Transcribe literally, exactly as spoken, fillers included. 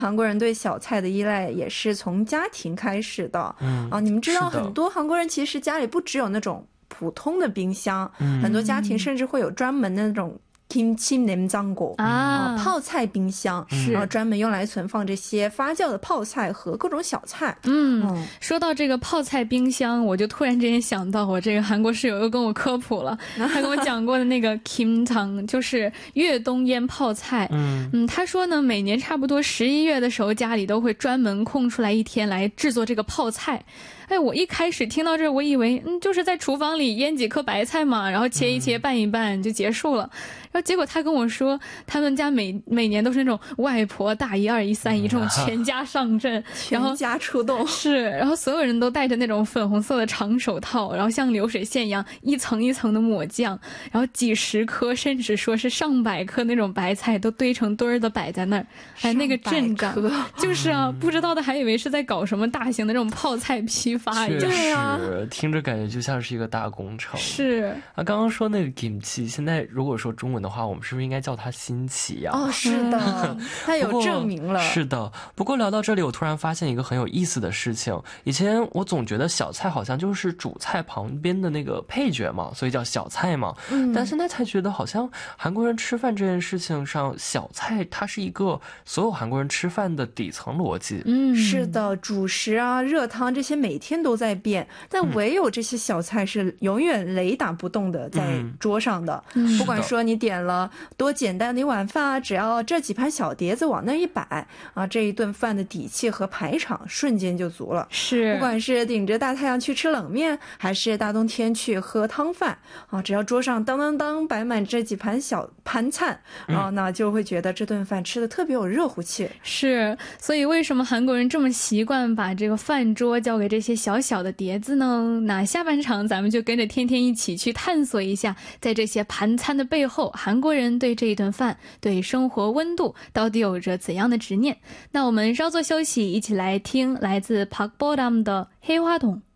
韩国人对小菜的依赖也是从家庭开始的。嗯啊，你们知道很多韩国人其实家里不只有那种普通的冰箱，很多家庭甚至会有专门的那种 김치 냉장고啊，泡菜冰箱，然后专门用来存放这些发酵的泡菜和各种小菜。 嗯，说到这个泡菜冰箱，我就突然之间想到我这个韩国室友又跟我科普了，他跟我讲过的那个 김장就是越冬腌泡菜。嗯，他说呢，每年差不多十一月的时候，家里都会专门空出来一天来制作这个泡菜。哎，我一开始听到这，我以为嗯，就是在厨房里腌几颗白菜嘛，然后切一切，拌一拌就结束了。然后结果他跟我说，他们家每每年都是那种外婆、大姨、二姨、三姨这种全家上阵，然后全家出动， 是，然后所有人都戴着那种粉红色的长手套，然后像流水线一样一层一层的抹酱，然后几十颗甚至说是上百颗那种白菜都堆成堆儿的摆在那儿。哎，那个阵仗就是啊，不知道的还以为是在搞什么大型的这种泡菜批发一样。 对啊，听着感觉就像是一个大工程。 是啊，刚刚说那个 김치， 现在如果说中文的话，我们是不是应该叫它新奇呀？ 哦，是的，它有证明了。 是的，不过聊到这里，我突然发现一个很有意思的事情。以前我总觉得小菜好像就是主菜旁边的那个配角嘛，所以叫小菜嘛。嗯，但现在才觉得好像韩国人吃饭这件事情上，小菜它是一个所有韩国人吃饭的底层逻辑。 嗯，是的，主食啊、热汤这些每天都在变，但唯有这些小菜是永远雷打不动的在桌上的。嗯，不管说你点了多简单的一碗饭啊，只要这几盘小碟子往那一摆啊，这一顿饭的底气和排场瞬间就足了。 是， 不管是顶着大太阳去吃冷面，还是大冬天去喝汤饭啊，只要桌上当当当摆满这几盘小盘菜啊，那就会觉得这顿饭吃的特别有热乎气。 是，所以为什么韩国人这么习惯把这个饭桌交给这些小小的碟子呢？那下半场咱们就跟着天天一起去探索一下，在这些盘餐的背后，韩国人对这一顿饭、对生活温度到底有着怎样的执念。那我们稍作休息，一起来听来自 Park Bo Dam 的黑花筒。